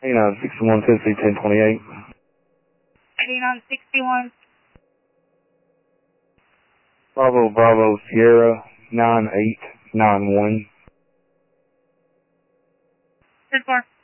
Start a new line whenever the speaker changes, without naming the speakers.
61 Tennessee 1028.
8961.
Bravo Bravo Sierra 9891.
10-4.